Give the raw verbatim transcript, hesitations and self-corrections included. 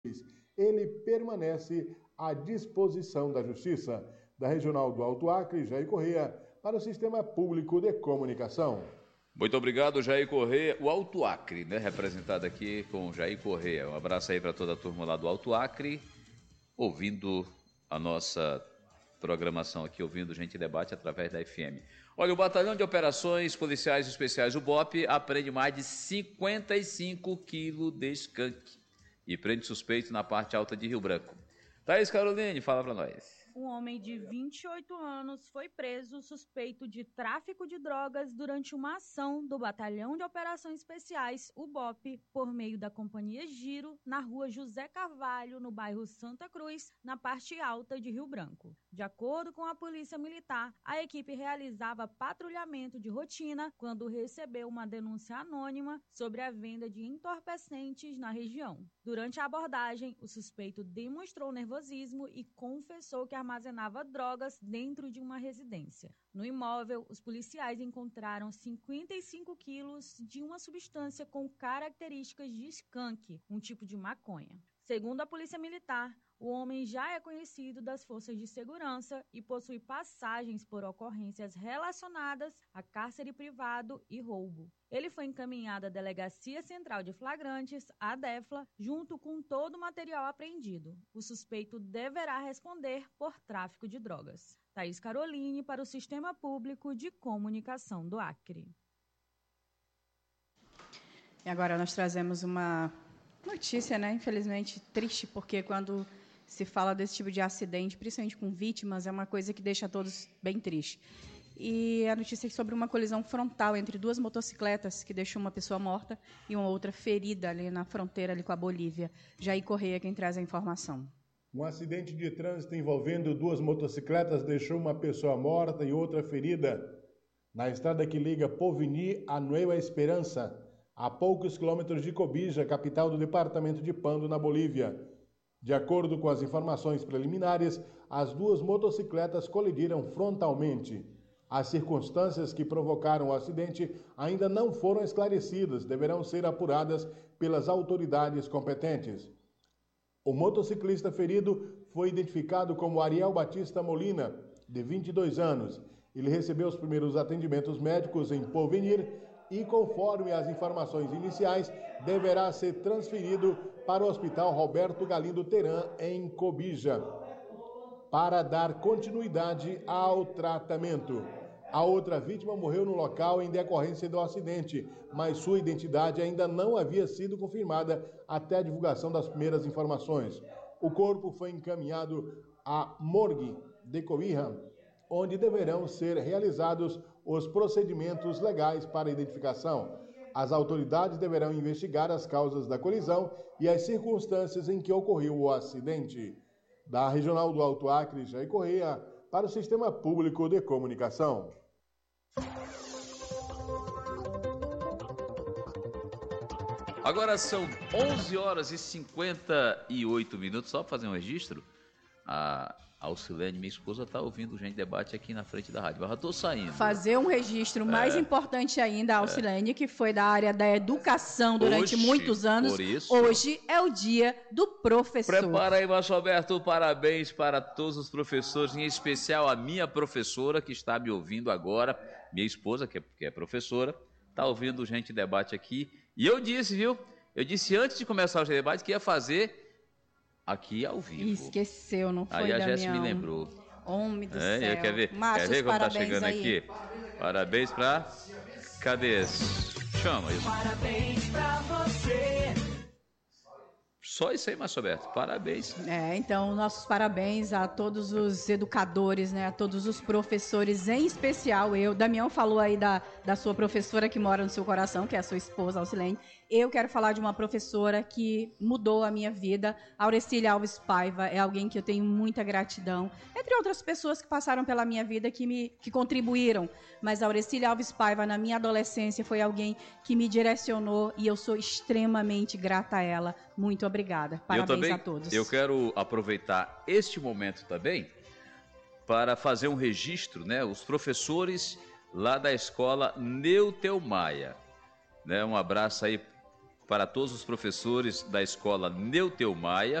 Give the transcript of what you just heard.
ele permanece à disposição da Justiça. Da Regional do Alto Acre, Jair Correia, para o Sistema Público de Comunicação. Muito obrigado, Jair Correia. O Alto Acre, né, representado aqui com Jair Correia. Um abraço aí para toda a turma lá do Alto Acre, ouvindo a nossa programação aqui, ouvindo Gente Debate através da F M. Olha, o Batalhão de Operações Policiais Especiais, o B O P, apreende mais de cinquenta e cinco quilos de skunk e prende suspeito na parte alta de Rio Branco. Thaís Caroline, fala para nós. Um homem de vinte e oito anos foi preso suspeito de tráfico de drogas durante uma ação do Batalhão de Operações Especiais, o B O P, por meio da Companhia Giro, na rua José Carvalho, no bairro Santa Cruz, na parte alta de Rio Branco. De acordo com a Polícia Militar, a equipe realizava patrulhamento de rotina quando recebeu uma denúncia anônima sobre a venda de entorpecentes na região. Durante a abordagem, o suspeito demonstrou nervosismo e confessou que armazenava drogas dentro de uma residência. No imóvel, os policiais encontraram cinquenta e cinco quilos de uma substância com características de skunk, um tipo de maconha. Segundo a Polícia Militar, o homem já é conhecido das forças de segurança e possui passagens por ocorrências relacionadas a cárcere privado e roubo. Ele foi encaminhado à Delegacia Central de Flagrantes, a DEFLA, junto com todo o material apreendido. O suspeito deverá responder por tráfico de drogas. Thaís Caroline, para o Sistema Público de Comunicação do Acre. E agora nós trazemos uma notícia, né? Infelizmente triste, porque quando se fala desse tipo de acidente, principalmente com vítimas, é uma coisa que deixa todos bem tristes. E a notícia é sobre uma colisão frontal entre duas motocicletas que deixou uma pessoa morta e uma outra ferida ali na fronteira ali com a Bolívia. Jair Correia quem traz a informação. Um acidente de trânsito envolvendo duas motocicletas deixou uma pessoa morta e outra ferida na estrada que liga Povini a Nueva Esperança, a poucos quilômetros de Cobija, capital do departamento de Pando, na Bolívia. De acordo com as informações preliminares, as duas motocicletas colidiram frontalmente. As circunstâncias que provocaram o acidente ainda não foram esclarecidas, deverão ser apuradas pelas autoridades competentes. O motociclista ferido foi identificado como Ariel Batista Molina, de vinte e dois anos. Ele recebeu os primeiros atendimentos médicos em Porvenir e, conforme as informações iniciais, deverá ser transferido para o Hospital Roberto Galindo Teran, em Cobija, para dar continuidade ao tratamento. A outra vítima morreu no local em decorrência do acidente, mas sua identidade ainda não havia sido confirmada até a divulgação das primeiras informações. O corpo foi encaminhado à morgue de Cobija, onde deverão ser realizados os procedimentos legais para a identificação. As autoridades deverão investigar as causas da colisão e as circunstâncias em que ocorreu o acidente. Da Regional do Alto Acre, Jair Correia, para o Sistema Público de Comunicação. Agora são onze horas e cinquenta e oito minutos, só para fazer um registro. A Alcilene, minha esposa, está ouvindo o Gente Debate aqui na frente da rádio. Eu já estou saindo. Fazer um registro mais é, importante ainda, a Alcilene, é. que foi da área da educação durante Oxi, muitos anos. Por isso, hoje é o dia do professor. Prepara aí, Márcio Alberto, parabéns para todos os professores, em especial a minha professora que está me ouvindo agora, minha esposa, que é, que é professora, está ouvindo o Gente Debate aqui. E eu disse, viu? Eu disse antes de começar o Gente Debate que ia fazer aqui ao vivo. Esqueceu, não foi, Aí a Damião? Jéssica me lembrou. Homem do é, céu. Quer ver, Machos, quer ver como tá chegando aí. aqui? Parabéns pra... Cadê? Chama isso. Parabéns pra você. Só isso aí, Márcio Alberto. Parabéns. É, então, nossos parabéns a todos os educadores, né? A todos os professores, em especial eu. Damião falou aí da, da sua professora que mora no seu coração, que é a sua esposa, Alcilene. Eu quero falar de uma professora que mudou a minha vida. A Aurecília Alves Paiva é alguém que eu tenho muita gratidão. Entre outras pessoas que passaram pela minha vida, que me que contribuíram. Mas a Aurecília Alves Paiva, na minha adolescência, foi alguém que me direcionou e eu sou extremamente grata a ela. Muito obrigada. Parabéns eu também, a todos. Eu quero aproveitar este momento também para fazer um registro, né? Os professores lá da escola Neutel Maia. Né? Um abraço aí para todos os professores da escola Neuteu Maia,